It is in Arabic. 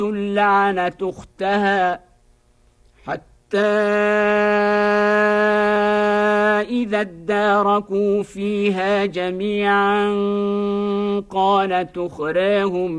لعنت أختها حتى إذا اداركوا فيها جميعا قالت أخراهم